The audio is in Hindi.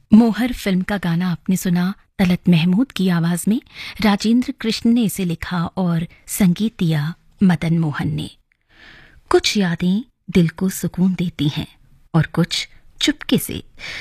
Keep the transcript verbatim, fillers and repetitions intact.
मोहर फिल्म का गाना आपने सुना तलत महमूद की आवाज में। राजेंद्र कृष्ण ने इसे लिखा और संगीत दिया मदन मोहन ने। कुछ यादें दिल को सुकून देती हैं और कुछ चुपके से